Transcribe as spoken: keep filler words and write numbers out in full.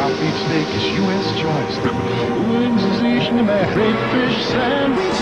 Ground beef steak is U S choice. Wings is eating my crayfish sandwich.